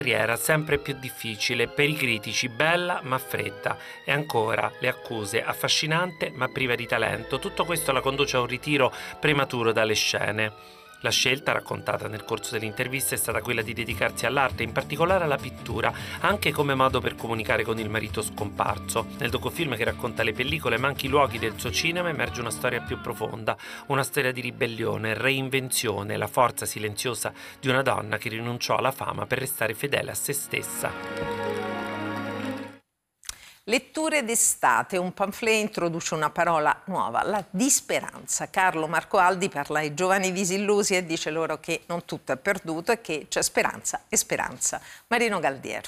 Carriera sempre più difficile, per i critici bella ma fredda, e ancora le accuse affascinante ma priva di talento. Tutto questo la conduce a un ritiro prematuro dalle scene. La scelta, raccontata nel corso dell'intervista, è stata quella di dedicarsi all'arte, in particolare alla pittura, anche come modo per comunicare con il marito scomparso. Nel docufilm che racconta le pellicole ma anche i luoghi del suo cinema emerge una storia più profonda, una storia di ribellione, reinvenzione, la forza silenziosa di una donna che rinunciò alla fama per restare fedele a se stessa. Letture d'estate, un pamphlet introduce una parola nuova, la disperanza. Carlo Marco Aldi parla ai giovani disillusi e dice loro che non tutto è perduto e che c'è speranza e speranza. Marino Galdiero.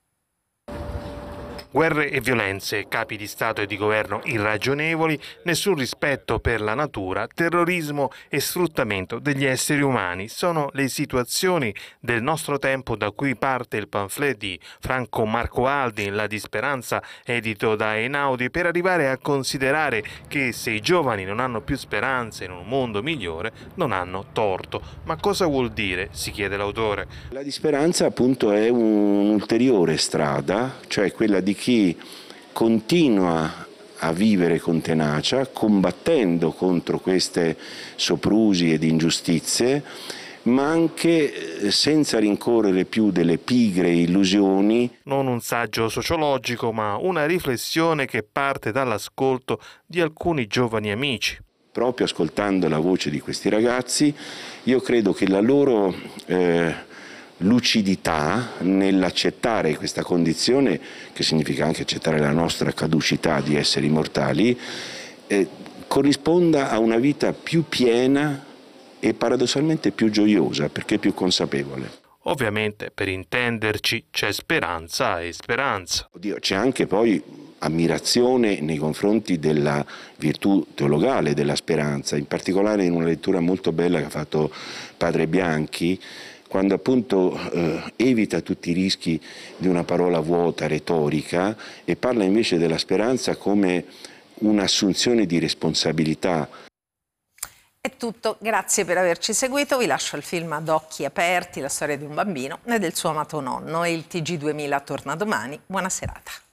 Guerre e violenze, capi di Stato e di governo irragionevoli, nessun rispetto per la natura, terrorismo e sfruttamento degli esseri umani sono le situazioni del nostro tempo da cui parte il pamphlet di Franco Marco Aldi, La disperanza, edito da Einaudi, per arrivare a considerare che se i giovani non hanno più speranze in un mondo migliore, non hanno torto. Ma cosa vuol dire? Si chiede l'autore. La disperanza appunto è un'ulteriore strada, cioè quella di chi continua a vivere con tenacia, combattendo contro queste soprusi ed ingiustizie, ma anche senza rincorrere più delle pigre illusioni. Non un saggio sociologico, ma una riflessione che parte dall'ascolto di alcuni giovani amici. Proprio ascoltando la voce di questi ragazzi, io credo che la loro lucidità nell'accettare questa condizione, che significa anche accettare la nostra caducità di esseri mortali, corrisponda a una vita più piena e paradossalmente più gioiosa, perché più consapevole. Ovviamente, per intenderci, c'è speranza e speranza. Oddio, c'è anche poi ammirazione nei confronti della virtù teologale della speranza, in particolare in una lettura molto bella che ha fatto padre Bianchi, quando appunto evita tutti i rischi di una parola vuota, retorica, e parla invece della speranza come un'assunzione di responsabilità. È tutto, grazie per averci seguito, vi lascio il film Ad occhi aperti, la storia di un bambino e del suo amato nonno. Il TG2000 torna domani, buona serata.